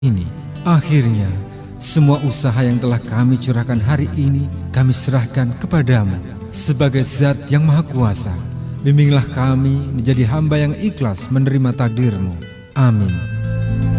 ini. Akhirnya, semua usaha yang telah kami curahkan hari ini, kami serahkan kepadamu sebagai Zat yang Maha Kuasa. Bimbinglah kami menjadi hamba yang ikhlas menerima takdir-Mu. Amin.